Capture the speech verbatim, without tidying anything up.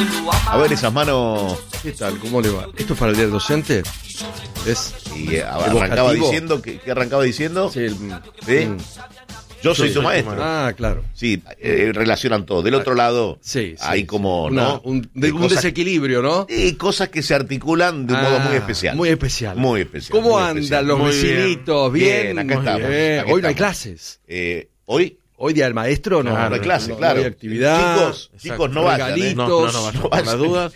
A ver esas manos. ¿Qué tal? ¿Cómo le va? ¿Esto es para el día del docente? ¿Es Y eh, arrancaba evocativo? diciendo, ¿qué, qué arrancaba diciendo? Sí, el- ¿Sí? mm. Yo soy Sí, su soy maestro. Ah, claro. Sí, eh, relacionan todo. Del otro lado, Sí, sí, hay sí. como, Una- ¿no? un, de- Eh, un cosas- desequilibrio, ¿no? Y cosas que se articulan de un modo Ah, muy especial. Muy especial. Muy especial. ¿Cómo muy andan especial. los Muy vecinitos? Bien, Bien, acá muy estamos, bien. acá Hoy no hay estamos. clases. Eh, Hoy, Hoy día del maestro no, no, no hay clase, no, claro. no hay actividad. Chicos, chicos, no vayan, ¿eh? Regalitos. No, no, no vayan, No por las vayan. dudas.